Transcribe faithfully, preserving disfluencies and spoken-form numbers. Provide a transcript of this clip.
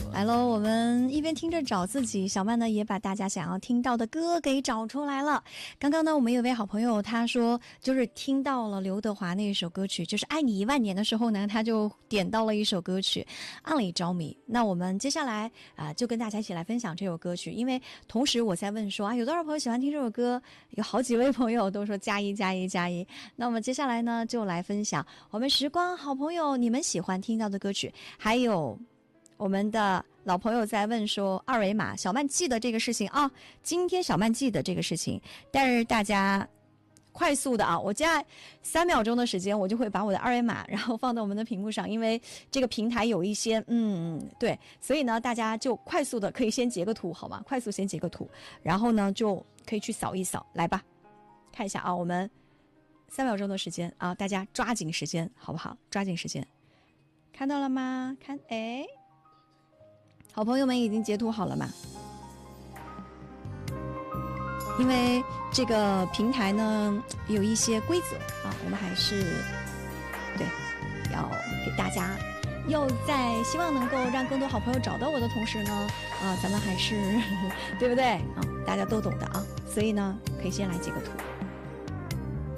来喽，我们一边听着找自己，小曼呢也把大家想要听到的歌给找出来了。刚刚呢，我们有位好朋友他说，就是听到了刘德华那一首歌曲，就是《爱你一万年》的时候呢，他就点到了一首歌曲《暗里着迷》。那我们接下来啊、呃，就跟大家一起来分享这首歌曲，因为同时我在问说啊，有多少朋友喜欢听这首歌？有好几位朋友都说加一加一加一。那么接下来呢，就来分享我们时光好朋友你们喜欢听到的歌曲，还有我们的老朋友在问说二维码，小曼记得这个事情啊，今天小曼记得这个事情，但是大家快速的啊，我接下来三秒钟的时间，我就会把我的二维码然后放到我们的屏幕上，因为这个平台有一些嗯对，所以呢大家就快速的可以先截个图好吗？快速先截个图，然后呢就可以去扫一扫，来吧，看一下啊，我们三秒钟的时间啊，大家抓紧时间好不好？抓紧时间，看到了吗？看，哎。好朋友们已经截图好了吗？因为这个平台呢有一些规则啊，我们还是对要给大家，又在希望能够让更多好朋友找到我的同时呢，啊，咱们还是对不对啊？大家都懂的啊，所以呢，可以先来截个图。